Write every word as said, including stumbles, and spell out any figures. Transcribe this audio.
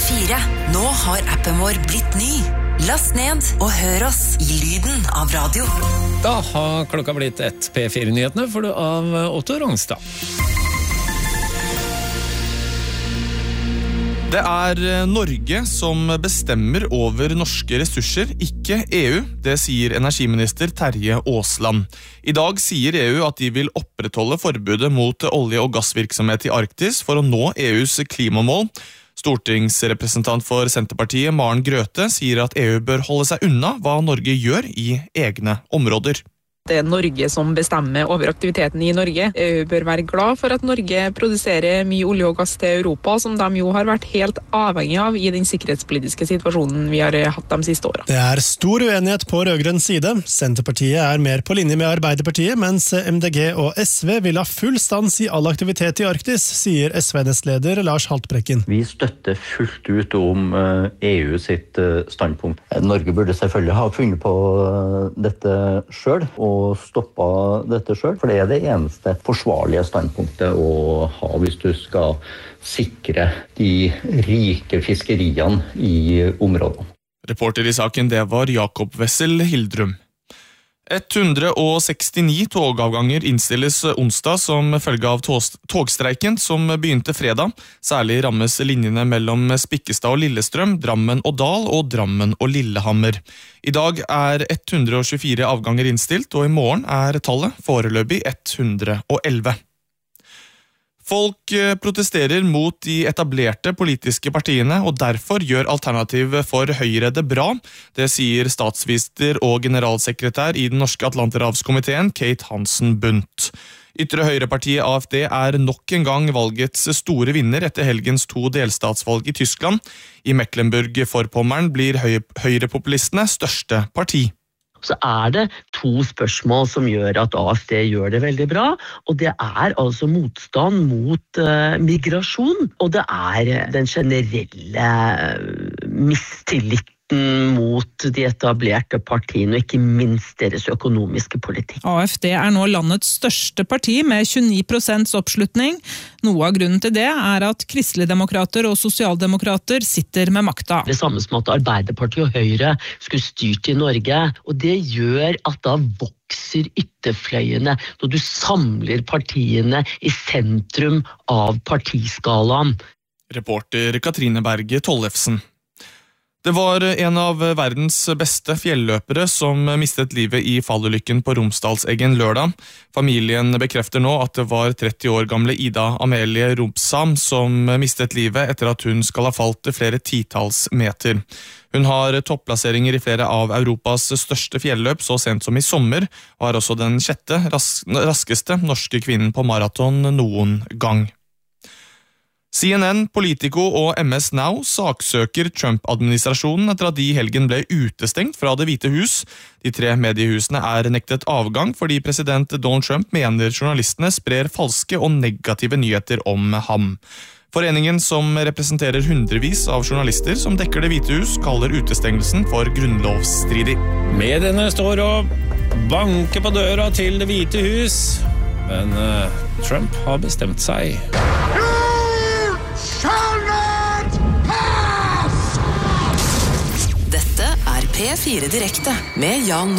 fire. Nå har appen vår blitt ny. Last ned og hør oss i lyden av radio. Da har klokka blitt ett P fire-nyhetene for du av Otto Rongstad. Det er Norge som bestemmer over norske ressurser, ikke E U, det sier energiminister Terje Aasland. I dag sier E U at de vil opprettholde forbudet mot olje- og gassvirksomhet i Arktis for å nå E U's klimamål. Stortingsrepresentant for Senterpartiet, Maren Grøthe, sier at E U bør holde seg unna hva Norge gjør i egne områder. Det er Norge som bestemmer over aktiviteten i Norge. E U bør være glad for at Norge produserer mye olje og gass til Europa, som de jo har vært helt avhengig av i den sikkerhetspolitiske situasjonen vi har hatt de siste årene. Det er stor uenighet på rødgrønn side. Senterpartiet er mer på linje med Arbeiderpartiet, mens M D G og S V vil ha full stans i all aktivitet i Arktis, sier S V-nestleder Lars Haltbrekken. Vi støtter fullt ut om E U sitt standpunkt. Norge burde selvfølgelig ha funnet på dette selv, og stoppa dette selv, for det er det eneste forsvarlige standpunktet å ha hvis du skal sikre de rike fiskeriene i området. Reporter i saken, det var Jakob Wessel Hildrum. hundre og sekstini togavganger innstilles onsdag som følge av togstreiken som begynte fredag. Særlig rammes linjene mellom Spikkestad og Lillestrøm, Drammen og Dal og Drammen og Lillehammer. I dag er hundre og tjuefire avganger innstilt, og i morgen er tallet foreløpig hundre og elleve. Folk protesterer mot de etablerte politiske partiene, og derfor gjør Alternativ for Høyre det bra. Det sier statsminister og generalsekretær i den norske Atlanterhavskomiteen, Kate Hansen Bundt. Ytre Høyrepartiet A F D er nok en gang valgets store vinner etter helgens to delstatsvalg i Tyskland. I Mecklenburg-Vorpommern blir høyrepopulistene største parti. Så er det to spørsmål som gjør at A F D gjør det veldig bra, og det er altså motstand mot uh, migrasjon, og det er den generelle uh, mistilliten mot de etablerte partiene, og ikke minst deres økonomiske politikk. A F D er nå landets største parti med tjueni prosent oppslutning. Noe av grunnen til det er at kristeligdemokrater og sosialdemokrater sitter med makta. Det samme som at Arbeiderpartiet og Høyre skulle styrt i Norge, og det gjør at da vokser ytterfløyene når du samler partiene i sentrum av partiskalaen. Reporter Katrine Berge Tollefsen. Det var en av verdens beste fjelløpere som mistet livet i fallulykken på Romsdalseggen lørdag. Familien bekrefter nå at det var tretti år gamle Ida Amelie Robsam som mistet livet etter at hun skal ha falt flere titalls meter. Hun har topplasseringer i flere av Europas største fjelløp så sent som i sommer, og er også den sjette ras- raskeste norske kvinnen på maraton noen gang. C N N, Politico og M S Now saksøker Trump-administrasjonen etter at de i helgen ble utestengt fra Det hvite hus. De tre mediehusene er nektet avgang fordi president Donald Trump mener journalistene sprer falske og negative nyheter om ham. Foreningen som representerer hundrevis av journalister som dekker Det hvite hus, kaller utestengelsen for grunnlovsstridig. Mediene står og banker på døra til Det hvite hus, men uh, Trump har bestemt seg. Dette er P fire Direkte med Jan